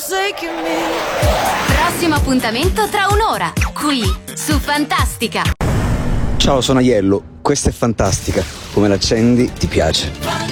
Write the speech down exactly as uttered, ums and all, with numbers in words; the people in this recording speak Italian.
Prossimo appuntamento tra un'ora, qui su Fantastica. Ciao, sono Aiello, questa è Fantastica. Come l'accendi ti piace.